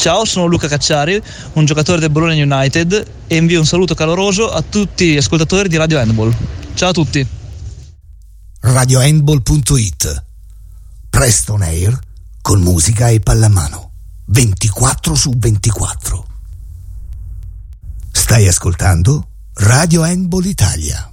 Ciao, sono Luca Cacciari, un giocatore del Bologna United, e invio un saluto caloroso a tutti gli ascoltatori di Radio Handball. Ciao a tutti. RadioHandball.it. Presto on air con musica e pallamano 24/24. Stai ascoltando Radio Handball Italia.